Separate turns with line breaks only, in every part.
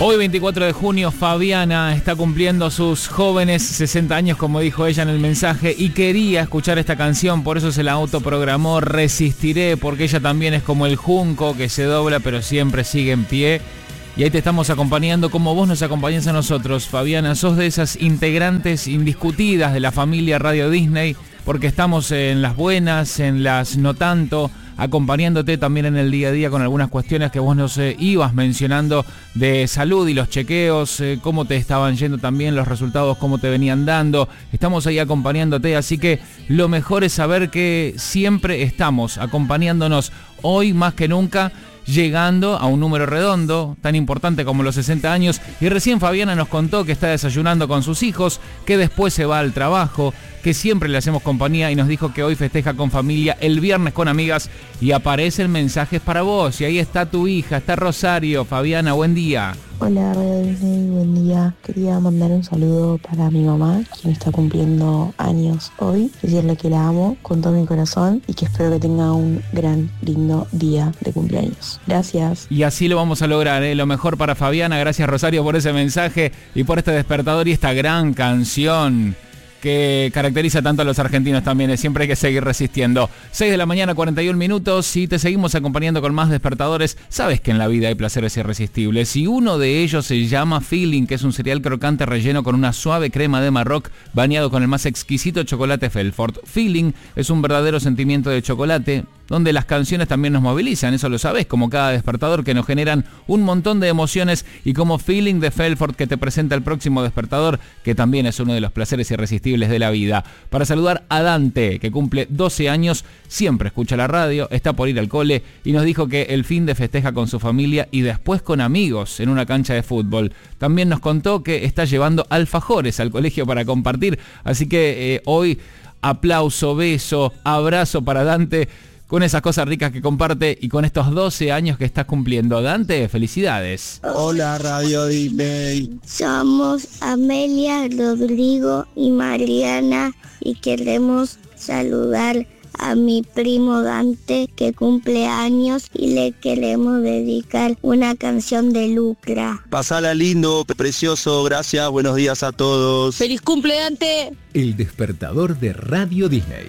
Hoy 24 de junio Fabiana está cumpliendo sus jóvenes 60 años, como dijo ella en el mensaje, y quería escuchar esta canción, por eso se la autoprogramó. Resistiré, porque ella también es como el junco que se dobla pero siempre sigue en pie. Y ahí te estamos acompañando como vos nos acompañás a nosotros, Fabiana. Sos de esas integrantes indiscutidas de la familia Radio Disney, porque estamos en las buenas, en las no tanto, acompañándote también en el día a día con algunas cuestiones que vos nos ibas mencionando de salud y los chequeos, cómo te estaban yendo también los resultados, cómo te venían dando. Estamos ahí acompañándote, así que lo mejor es saber que siempre estamos acompañándonos hoy más que nunca, llegando a un número redondo, tan importante como los 60 años. Y recién Fabiana nos contó que está desayunando con sus hijos, que después se va al trabajo, que siempre le hacemos compañía, y nos dijo que hoy festeja con familia, el viernes con amigas, y aparecen mensajes para vos. Y ahí está tu hija, está Rosario. Fabiana, buen día.
Hola Radio Disney, buen día. Quería mandar un saludo para mi mamá, quien está cumpliendo años hoy. Decirle que la amo con todo mi corazón y que espero que tenga un gran, lindo día de cumpleaños. Gracias.
Y así lo vamos a lograr, ¿eh? Lo mejor para Fabiana. Gracias, Rosario, por ese mensaje y por este despertador y esta gran canción que caracteriza tanto a los argentinos también. Siempre hay que seguir resistiendo. 6 de la mañana, 41 minutos, y te seguimos acompañando con más despertadores. Sabes que en la vida hay placeres irresistibles, y uno de ellos se llama Feeling, que es un cereal crocante relleno con una suave crema de Marroc, bañado con el más exquisito chocolate Felford. Feeling es un verdadero sentimiento de chocolate, donde las canciones también nos movilizan, eso lo sabes, como cada despertador, que nos generan un montón de emociones, y como Feeling de Felford, que te presenta el próximo despertador, que también es uno de los placeres irresistibles de la vida. Para saludar a Dante, que cumple 12 años, siempre escucha la radio, está por ir al cole, y nos dijo que el fin de festeja con su familia y después con amigos en una cancha de fútbol. También nos contó que está llevando alfajores al colegio para compartir, así que hoy aplauso, beso, abrazo para Dante, con esas cosas ricas que comparte y con estos 12 años que estás cumpliendo. Dante, felicidades.
Hola Radio Disney.
Somos Amelia, Rodrigo y Mariana y queremos saludar a mi primo Dante, que cumple años, y le queremos dedicar una canción de Lucra.
Pasala lindo, precioso, gracias, buenos días a todos.
¡Feliz cumple, Dante!
El despertador de Radio Disney.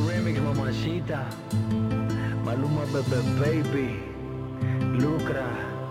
Maluma, baby, Lucra.